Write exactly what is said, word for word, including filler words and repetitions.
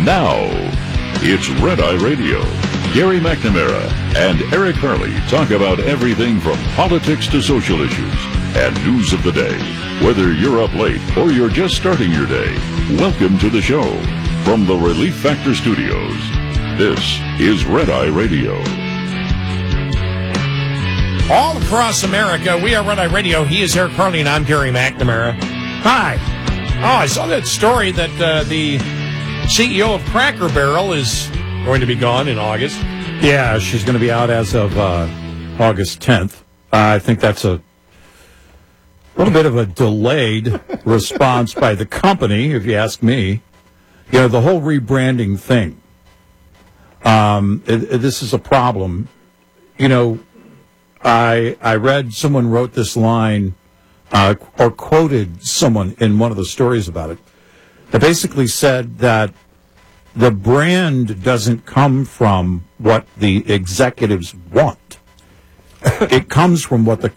Now, it's Red Eye Radio. Gary McNamara and Eric Harley talk about everything from politics to social issues and news of the day. Whether you're up late or you're just starting your day, welcome to the show. From the Relief Factor Studios, this is Red Eye Radio. All across America, we are Red Eye Radio. He is Eric Harley, and I'm Gary McNamara. Hi. Oh, I saw that story that uh, the C E O of Cracker Barrel is going to be gone in August. Yeah, she's going to be out as of uh, August tenth. Uh, I think that's a little bit of a delayed response by the company, if you ask me. You know, the whole rebranding thing, um, it, it, this is a problem. You know, I I read someone wrote this line uh, or quoted someone in one of the stories about it that basically said that the brand doesn't come from what the executives want. It comes from what the